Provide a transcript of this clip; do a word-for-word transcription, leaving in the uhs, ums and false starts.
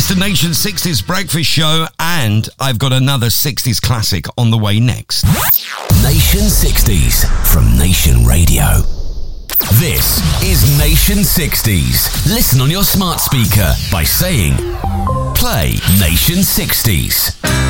It's the Nation sixties Breakfast Show, and I've got another sixties classic on the way next. Nation sixties from Nation Radio. This is Nation sixties. Listen on your smart speaker by saying, play Nation sixties.